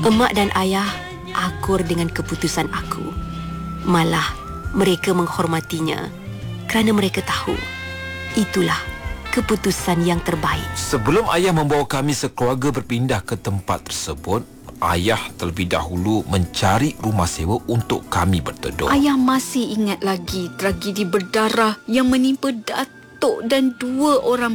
Emak dan ayah akur dengan keputusan aku. Malah mereka menghormatinya kerana mereka tahu itulah keputusan yang terbaik. Sebelum ayah membawa kami sekeluarga berpindah ke tempat tersebut, ayah terlebih dahulu mencari rumah sewa untuk kami berteduh. Ayah masih ingat lagi tragedi berdarah yang menimpa Datuk dan 2 orang